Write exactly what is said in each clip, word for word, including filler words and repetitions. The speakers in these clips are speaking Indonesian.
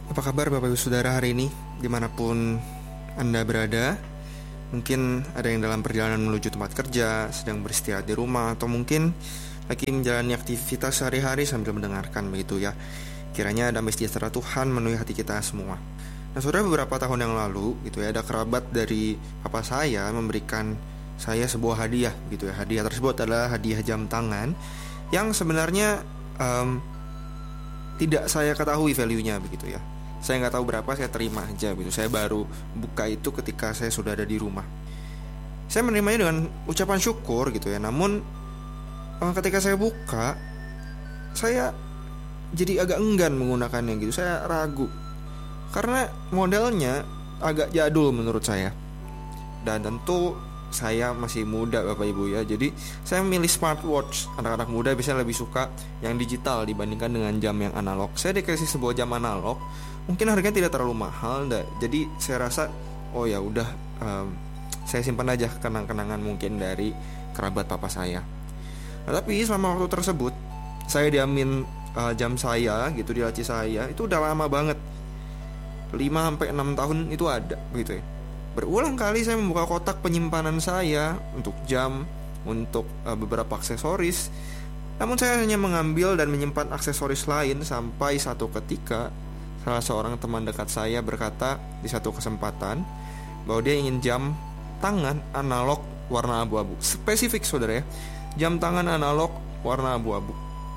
Apa kabar Bapak Ibu Saudara hari ini, dimanapun Anda berada? Mungkin ada yang dalam perjalanan menuju tempat kerja, sedang beristirahat di rumah, atau mungkin lagi menjalani aktivitas sehari-hari sambil mendengarkan begitu ya. Kiranya damai sejahtera Tuhan memenuhi hati kita semua. Nah saudara, beberapa tahun yang lalu gitu ya, ada kerabat dari papa saya memberikan saya sebuah hadiah gitu ya. Hadiah tersebut adalah hadiah jam tangan yang sebenarnya um, tidak saya ketahui value-nya begitu ya. Saya nggak tahu berapa, saya terima aja gitu. Saya baru buka itu ketika saya sudah ada di rumah. Saya menerimanya dengan ucapan syukur gitu ya. Namun ketika saya buka, saya jadi agak enggan menggunakannya gitu. Saya ragu karena modelnya agak jadul menurut saya. Dan tentu saya masih muda Bapak Ibu ya. Jadi saya memilih smartwatch. Anak-anak muda biasanya lebih suka yang digital dibandingkan dengan jam yang analog. Saya dikasih sebuah jam analog, mungkin harganya tidak terlalu mahal, enggak. Jadi saya rasa oh ya udah, um, saya simpan aja kenang-kenangan mungkin dari kerabat papa saya. Nah, tapi selama waktu tersebut saya diamin uh, jam saya gitu di laci saya, itu udah lama banget, lima sampai enam tahun itu ada gitu ya. Berulang kali saya membuka kotak penyimpanan saya untuk jam, untuk uh, beberapa aksesoris. Namun saya hanya mengambil dan menyimpan aksesoris lain sampai satu ketika salah seorang teman dekat saya berkata di satu kesempatan bahwa dia ingin jam tangan analog warna abu-abu. Spesifik saudara ya, jam tangan analog warna abu-abu.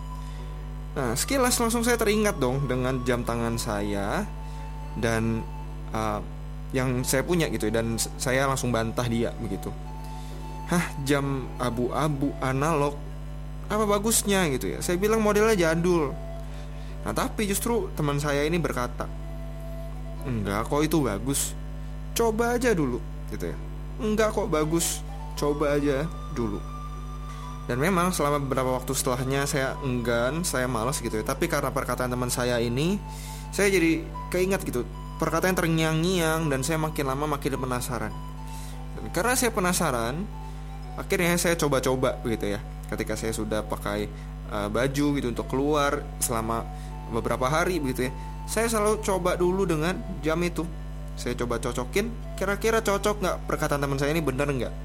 Nah sekilas langsung saya teringat dong dengan jam tangan saya dan uh, yang saya punya gitu ya. Dan saya langsung bantah dia begitu. Hah, jam abu-abu analog, apa bagusnya gitu ya? Saya bilang modelnya jadul. Nah tapi justru teman saya ini berkata, enggak kok itu bagus, coba aja dulu gitu ya. Enggak kok bagus, coba aja dulu. Dan memang selama beberapa waktu setelahnya saya enggan, saya malas gitu ya. Tapi karena perkataan teman saya ini, saya jadi keingat gitu, perkataan terngiang-ngiang, dan saya makin lama makin penasaran. Dan karena saya penasaran, akhirnya saya coba-coba begitu ya. Ketika saya sudah pakai uh, baju gitu untuk keluar selama beberapa hari begitu ya, saya selalu coba dulu dengan jam itu. Saya coba cocokin, kira-kira cocok gak perkataan teman saya ini, benar gak?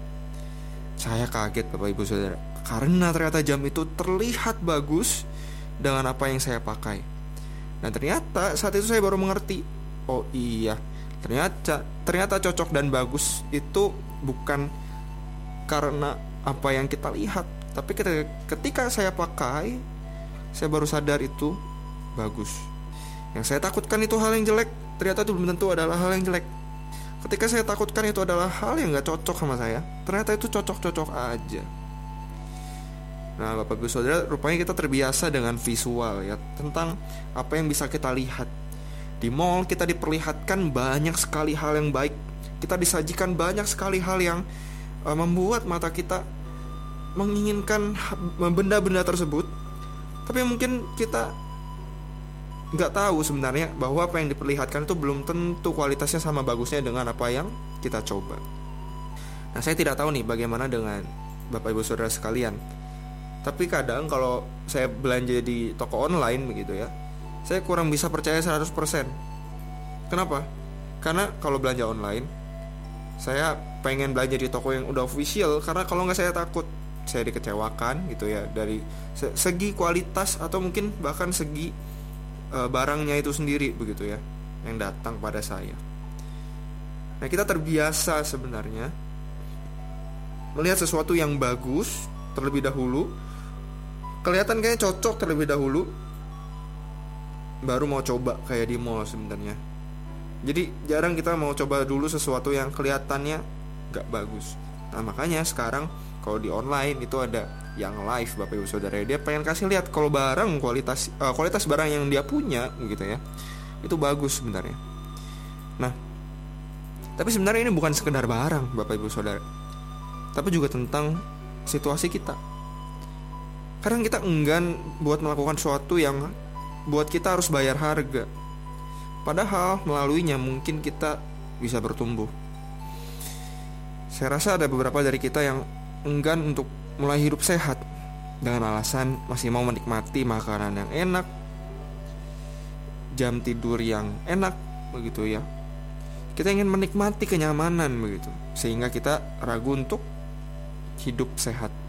Saya kaget Bapak Ibu Saudara, karena ternyata jam itu terlihat bagus dengan apa yang saya pakai. Dan ternyata saat itu saya baru mengerti, oh iya, ternyata ternyata cocok dan bagus itu bukan karena apa yang kita lihat, tapi ketika, ketika saya pakai, saya baru sadar itu bagus. Yang saya takutkan itu hal yang jelek, ternyata itu belum tentu adalah hal yang jelek. Ketika saya takutkan itu adalah hal yang gak cocok sama saya, ternyata itu cocok-cocok aja. Nah Bapak Ibu Saudara, rupanya kita terbiasa dengan visual ya, tentang apa yang bisa kita lihat. Di mall kita diperlihatkan banyak sekali hal yang baik, kita disajikan banyak sekali hal yang uh, membuat mata kita menginginkan benda-benda tersebut. Tapi mungkin kita gak tahu sebenarnya bahwa apa yang diperlihatkan itu belum tentu kualitasnya sama bagusnya dengan apa yang kita coba. Nah saya tidak tahu nih bagaimana dengan Bapak Ibu Saudara sekalian, tapi kadang kalau saya belanja di toko online begitu ya, saya kurang bisa percaya seratus persen. Kenapa? Karena kalau belanja online, saya pengen belanja di toko yang udah official, karena kalau nggak saya takut saya dikecewakan gitu ya, dari segi kualitas atau mungkin bahkan segi e, barangnya itu sendiri begitu ya, yang datang pada saya. Nah kita terbiasa sebenarnya melihat sesuatu yang bagus terlebih dahulu, kelihatan kayaknya cocok terlebih dahulu, baru mau coba kayak di mall sebenarnya. Jadi jarang kita mau coba dulu sesuatu yang kelihatannya gak bagus. Nah makanya sekarang kalau di online itu ada yang live Bapak Ibu Saudara, dia pengen kasih lihat kalau barang kualitas uh, kualitas barang yang dia punya gitu ya, itu bagus sebenarnya. Nah tapi sebenarnya ini bukan sekedar barang Bapak Ibu Saudara, tapi juga tentang situasi kita. Kadang kita enggan buat melakukan sesuatu yang buat kita harus bayar harga, padahal melaluinya mungkin kita bisa bertumbuh. Saya rasa ada beberapa dari kita yang enggan untuk mulai hidup sehat dengan alasan masih mau menikmati makanan yang enak, jam tidur yang enak begitu ya. Kita ingin menikmati kenyamanan begitu, sehingga kita ragu untuk hidup sehat.